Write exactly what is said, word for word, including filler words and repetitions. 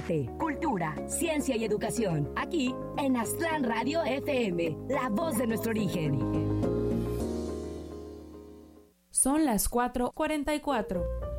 arte, cultura, ciencia y educación. Aquí en Aztlán Radio F M, la voz de nuestro origen. Son las cuatro cuarenta y cuatro.